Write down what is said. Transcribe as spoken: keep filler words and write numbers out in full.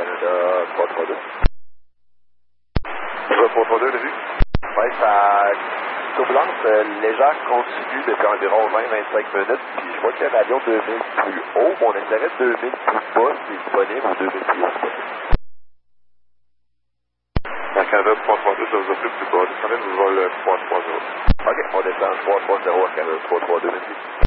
Canada trois trois deux. trois trois deux, Lévis? Oui, ça turbulence euh, légère continue depuis environ vingt à vingt-cinq minutes, puis je vois qu'il y a un avion deux mille plus haut, mais on essaierait deux mille plus bas qui est disponible ou deux mille plus haut. Air Canada trois trois deux, je vais vous offrir plus bas. Descendez du vol trois trois zéro. OK, on descend trois trois zéro à Canada trois trois deux, merci.